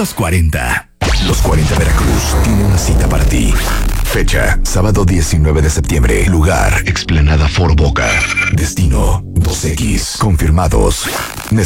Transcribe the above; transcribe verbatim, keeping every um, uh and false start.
Los cuarenta. Los cuarenta Veracruz tiene una cita para ti. Fecha, sábado diecinueve de septiembre. Lugar, Explanada Foro Boca. Destino, dos equis. Confirmados.